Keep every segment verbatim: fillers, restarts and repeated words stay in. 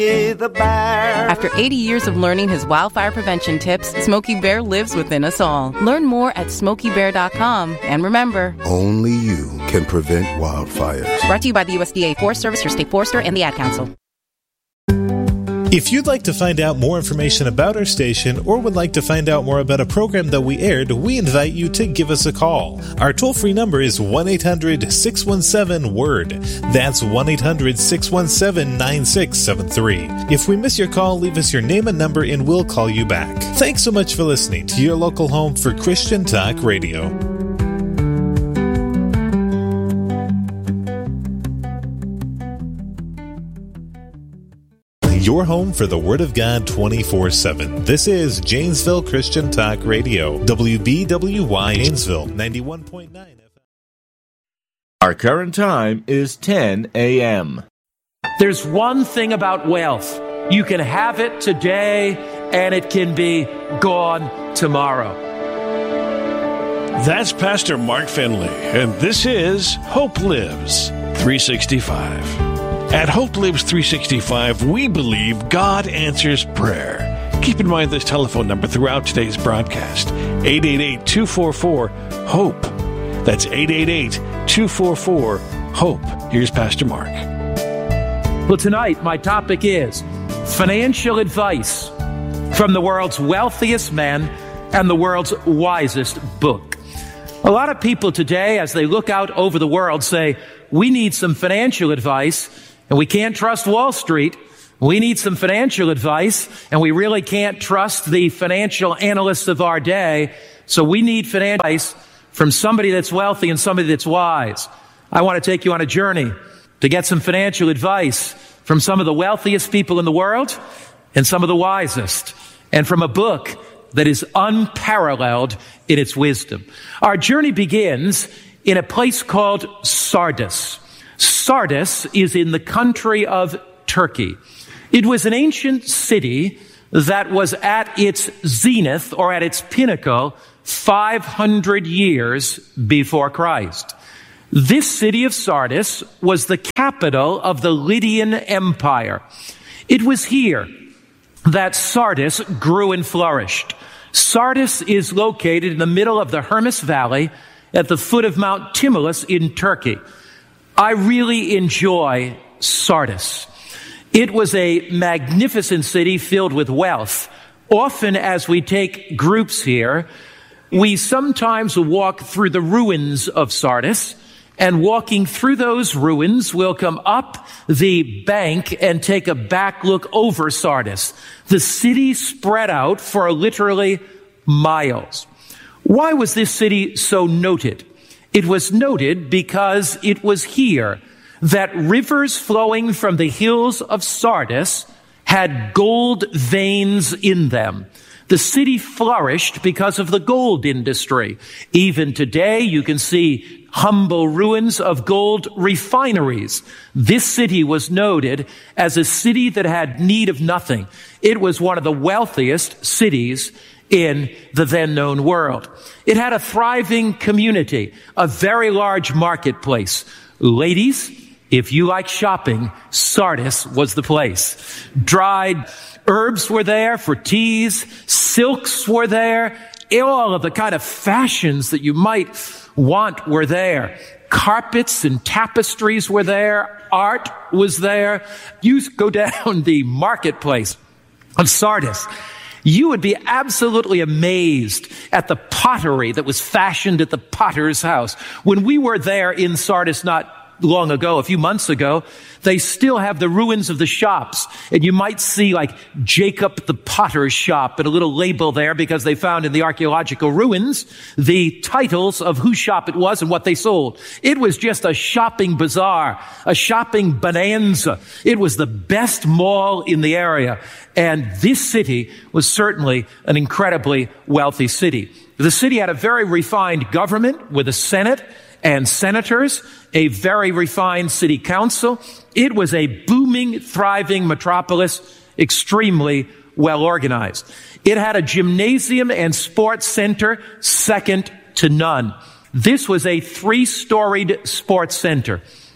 The bear. After eighty years of learning his wildfire prevention tips, Smokey Bear lives within us all. Learn more at smokey bear dot com. And remember, only you can prevent wildfires. Brought to you by the U S D A Forest Service, your state forester, and the Ad Council. If you'd like to find out more information about our station or would like to find out more about a program that we aired, we invite you to give us a call. Our toll-free number is one eight hundred six one seven word. That's one eight hundred six one seven nine six seven three. If we miss your call, leave us your name and number and we'll call you back. Thanks so much for listening to your local home for Christian Talk Radio. Your home for the Word of God twenty-four seven. This is Janesville Christian Talk Radio. W B W Y Janesville, ninety-one point nine F M. Our current time is ten a.m. There's one thing about wealth. You can have it today, and it can be gone tomorrow. That's Pastor Mark Finley, and this is Hope Lives three sixty-five. At Hope Lives three sixty-five, we believe God answers prayer. Keep in mind this telephone number throughout today's broadcast, eight eight eight, two four four, HOPE. That's eight eight eight, two four four, HOPE. Here's Pastor Mark. Well, tonight my topic is financial advice from the world's wealthiest man and the world's wisest book. A lot of people today, as they look out over the world, say, we need some financial advice. And we can't trust Wall Street. We need some financial advice, and we really can't trust the financial analysts of our day. So we need financial advice from somebody that's wealthy and somebody that's wise. I want to take you on a journey to get some financial advice from some of the wealthiest people in the world and some of the wisest, and from a book that is unparalleled in its wisdom. Our journey begins in a place called Sardis. Sardis is in the country of Turkey. It was an ancient city that was at its zenith or at its pinnacle five hundred years before Christ. This city of Sardis was the capital of the Lydian Empire. It was here that Sardis grew and flourished. Sardis is located in the middle of the Hermus Valley at the foot of Mount Tmolus in Turkey. I really enjoy Sardis. It was a magnificent city filled with wealth. Often as we take groups here, we sometimes walk through the ruins of Sardis, and walking through those ruins, we'll come up the bank and take a back look over Sardis. The city spread out for literally miles. Why was this city so noted? It was noted because it was here that rivers flowing from the hills of Sardis had gold veins in them. The city flourished because of the gold industry. Even today, you can see humble ruins of gold refineries. This city was noted as a city that had need of nothing. It was one of the wealthiest cities in the then known world. It had a thriving community, a very large marketplace. Ladies, if you like shopping, Sardis was the place. Dried herbs were there for teas, silks were there, all of the kind of fashions that you might want were there. Carpets and tapestries were there, art was there. You go down the marketplace of Sardis, you would be absolutely amazed at the pottery that was fashioned at the potter's house. When we were there in Sardis not long ago, a few months ago, they still have the ruins of the shops. And you might see like Jacob the Potter's shop and a little label there because they found in the archaeological ruins the titles of whose shop it was and what they sold. It was just a shopping bazaar, a shopping bonanza. It was the best mall in the area. And this city was certainly an incredibly wealthy city. The city had a very refined government with a Senate and senators, a very refined city council. It was a booming, thriving metropolis, extremely well organized. It had a gymnasium and sports center second to none. This was a three-storied sports center.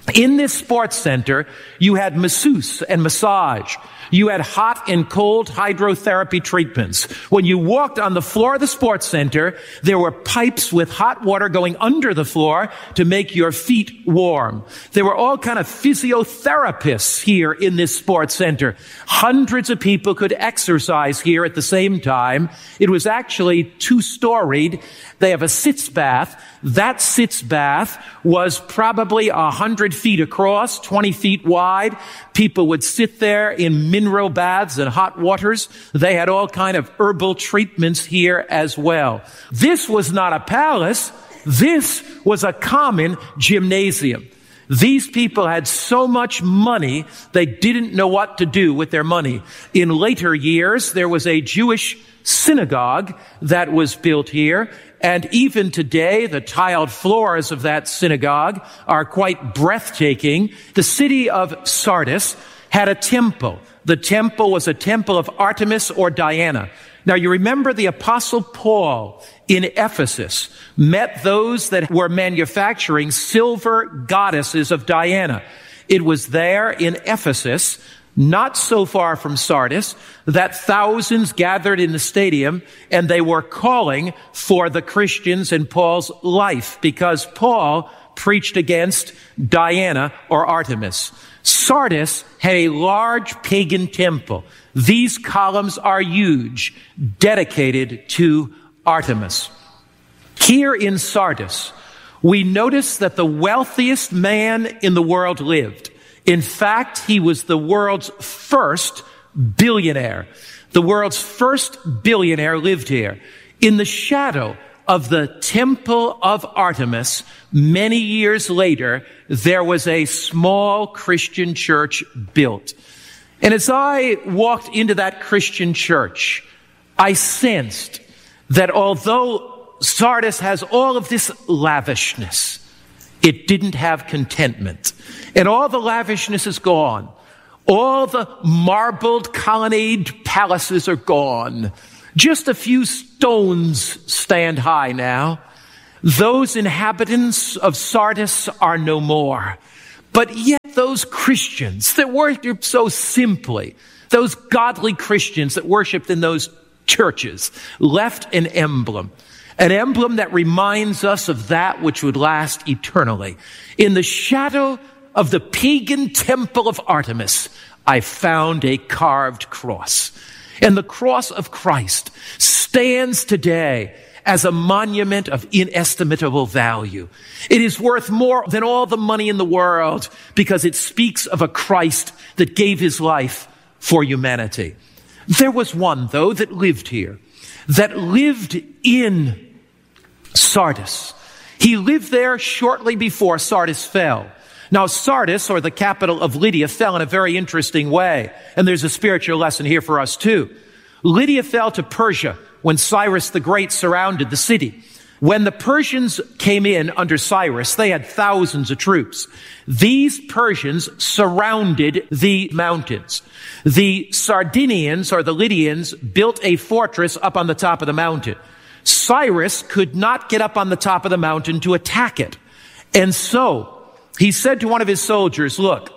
In this sports center, you had masseuse and massage. You had hot and cold hydrotherapy treatments. When you walked on the floor of the sports center, there were pipes with hot water going under the floor to make your feet warm. There were all kind of physiotherapists here in this sports center. Hundreds of people could exercise here at the same time. It was actually two-storied. They have a sitz bath. That sitz bath was probably a hundred feet across, twenty feet wide. People would sit there in mineral baths and hot waters. They had all kind of herbal treatments here as well. This was not a palace. This was a common gymnasium. These people had so much money, they didn't know what to do with their money. In later years, there was a Jewish synagogue that was built here. And even today, the tiled floors of that synagogue are quite breathtaking. The city of Sardis had a temple. The temple was a temple of Artemis or Diana. Now, you remember the Apostle Paul in Ephesus met those that were manufacturing silver goddesses of Diana. It was there in Ephesus, not so far from Sardis, that thousands gathered in the stadium, and they were calling for the Christians in Paul's life because Paul preached against Diana or Artemis. Sardis had a large pagan temple. These columns are huge, dedicated to Artemis. Here in Sardis, we notice that the wealthiest man in the world lived. In fact, he was the world's first billionaire. The world's first billionaire lived here. In the shadow of the temple of Artemis, many years later, there was a small Christian church built. And as I walked into that Christian church, I sensed that although Sardis has all of this lavishness, it didn't have contentment. And all the lavishness is gone. All the marbled colonnade palaces are gone. Just a few stones stand high now. Those inhabitants of Sardis are no more. But yet those Christians that worship so simply, those godly Christians that worshiped in those churches, left an emblem. An emblem that reminds us of that which would last eternally. In the shadow of the pagan temple of Artemis, I found a carved cross. And the cross of Christ stands today as a monument of inestimable value. It is worth more than all the money in the world because it speaks of a Christ that gave his life for humanity. There was one, though, that lived here, that lived in Sardis. He lived there shortly before Sardis fell. Now, Sardis, or the capital of Lydia, fell in a very interesting way. And there's a spiritual lesson here for us, too. Lydia fell to Persia when Cyrus the Great surrounded the city. When the Persians came in under Cyrus, they had thousands of troops. These Persians surrounded the mountains. The Sardinians, or the Lydians, built a fortress up on the top of the mountain. Cyrus could not get up on the top of the mountain to attack it. And so he said to one of his soldiers, look,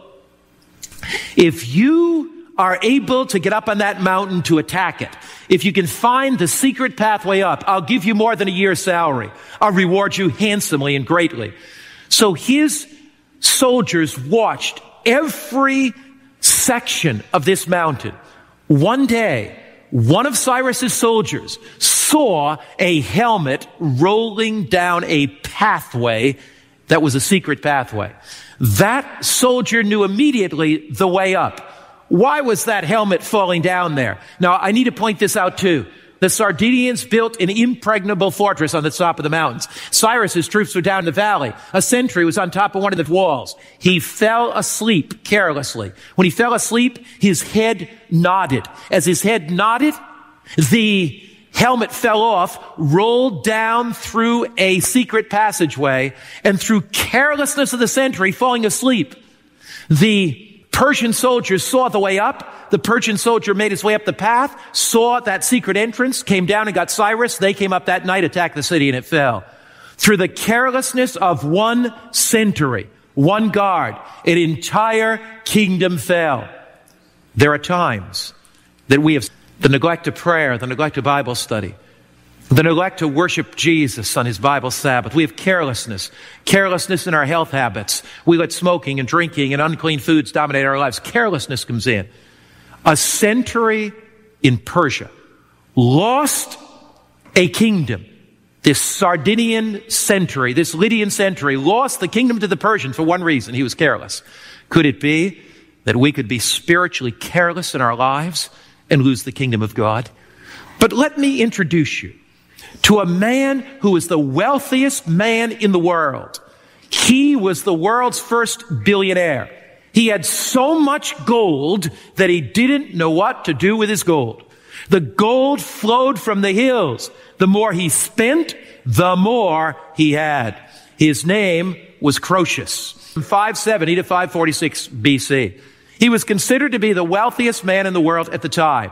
if you are able to get up on that mountain to attack it, if you can find the secret pathway up, I'll give you more than a year's salary. I'll reward you handsomely and greatly. So his soldiers watched every section of this mountain. One day, one of Cyrus's soldiers saw a helmet rolling down a pathway that was a secret pathway. That soldier knew immediately the way up. Why was that helmet falling down there? Now, I need to point this out too. The Sardinians built an impregnable fortress on the top of the mountains. Cyrus's troops were down in the valley. A sentry was on top of one of the walls. He fell asleep carelessly. When he fell asleep, his head nodded. As his head nodded, the helmet fell off, rolled down through a secret passageway, and through carelessness of the sentry falling asleep, the Persian soldiers saw the way up. The Persian soldier made his way up the path, saw that secret entrance, came down and got Cyrus. They came up that night, attacked the city, and it fell. Through the carelessness of one sentry, one guard, an entire kingdom fell. There are times that we have the neglect of prayer, the neglect of Bible study, the neglect to worship Jesus on his Bible Sabbath. We have carelessness, carelessness in our health habits. We let smoking and drinking and unclean foods dominate our lives. Carelessness comes in. A century in Persia lost a kingdom. This Sardinian century, this Lydian century, lost the kingdom to the Persians for one reason. He was careless. Could it be that we could be spiritually careless in our lives and lose the kingdom of God? But let me introduce you to a man who was the wealthiest man in the world. He was the world's first billionaire. He had so much gold that he didn't know what to do with his gold. The gold flowed from the hills. The more he spent, the more he had. His name was Croesus. From five seventy to five forty-six B C. He was considered to be the wealthiest man in the world at the time.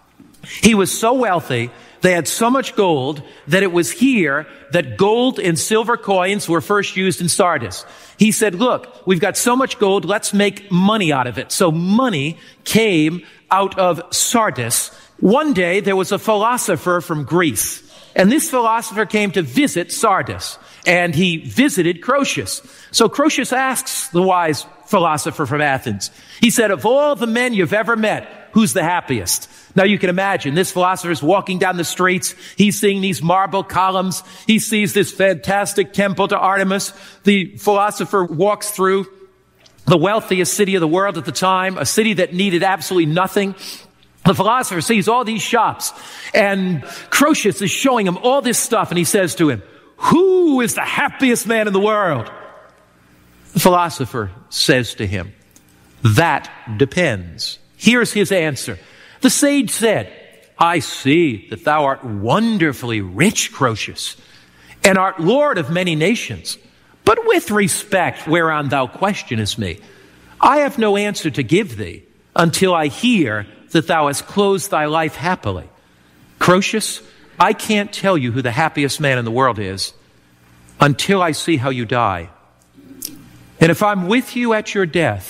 He was so wealthy, they had so much gold that it was here that gold and silver coins were first used in Sardis. He said, look, we've got so much gold, let's make money out of it. So money came out of Sardis. One day there was a philosopher from Greece, and this philosopher came to visit Sardis, and he visited Croesus. So Croesus asks the wise philosopher from Athens, he said, of all the men you've ever met, who's the happiest? Now you can imagine, this philosopher's walking down the streets, he's seeing these marble columns, he sees this fantastic temple to Artemis. The philosopher walks through the wealthiest city of the world at the time, a city that needed absolutely nothing. The philosopher sees all these shops, and Croesus is showing him all this stuff, and he says to him, who is the happiest man in the world? The philosopher says to him, that depends. Here's his answer. The sage said, I see that thou art wonderfully rich, Croesus, and art lord of many nations. But with respect whereon thou questionest me, I have no answer to give thee until I hear that thou hast closed thy life happily. Croesus, I can't tell you who the happiest man in the world is until I see how you die. And if I'm with you at your death,